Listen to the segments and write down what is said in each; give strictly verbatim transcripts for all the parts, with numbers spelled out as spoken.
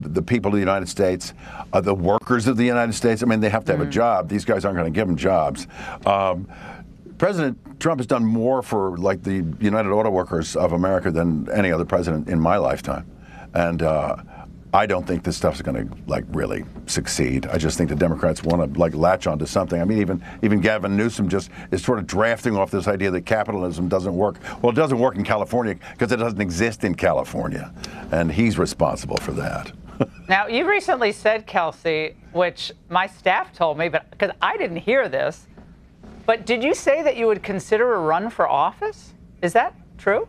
the people of the United States, uh, the workers of the United States. I mean, they have to have mm. a job. These guys aren't going to give them jobs. Um, President Trump has done more for like the United Auto Workers of America than any other president in my lifetime. And uh, I don't think this stuff's going to like really succeed. I just think the Democrats want to like latch onto something. I mean, even even Gavin Newsom just is sort of drafting off this idea that capitalism doesn't work. Well, it doesn't work in California because it doesn't exist in California, and he's responsible for that. Now, you recently said, Kelsey, which my staff told me, but because I didn't hear this, but did you say that you would consider a run for office? Is that true?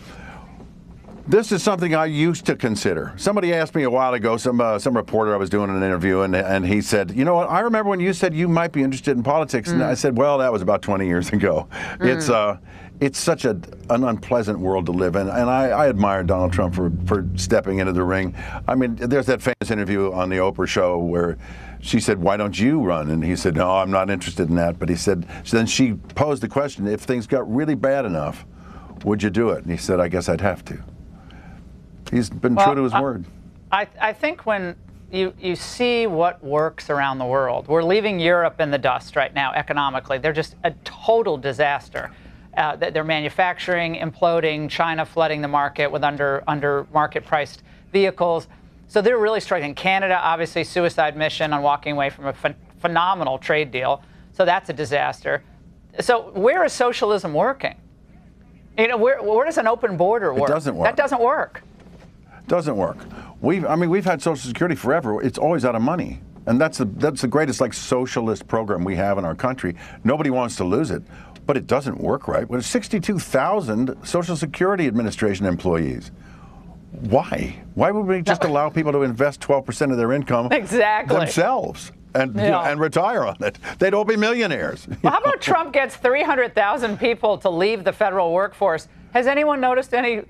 This is something I used to consider. Somebody asked me a while ago, some uh, some reporter I was doing an interview, and and he said, you know what, I remember when you said you might be interested in politics. Mm. And I said, well, that was about twenty years ago. Mm. It's uh, it's such a, an unpleasant world to live in, and I, I admire Donald Trump for, for stepping into the ring. I mean, there's that famous interview on the Oprah show where she said, why don't you run? And he said, no, I'm not interested in that. But he said, so then she posed the question, if things got really bad enough, would you do it? And he said, I guess I'd have to. He's been well, true to his I, word. I, I think when you, you see what works around the world, we're leaving Europe in the dust right now economically. They're just a total disaster. Uh, their manufacturing imploding, China flooding the market with under, under market priced vehicles. So they're really struggling. Canada, obviously, suicide mission on walking away from a ph phenomenal trade deal. So that's a disaster. So where is socialism working? You know, where, where does an open border work? It doesn't work. That doesn't work. Doesn't work. We've, I mean, we've had Social Security forever. It's always out of money. And that's the, that's the greatest like socialist program we have in our country. Nobody wants to lose it, but it doesn't work right. With sixty-two thousand Social Security Administration employees. Why? Why would we just allow people to invest twelve percent of their income exactly. themselves and, yeah. you know, and retire on it? They'd all be millionaires. Well, how about Trump gets three hundred thousand people to leave the federal workforce? Has anyone noticed any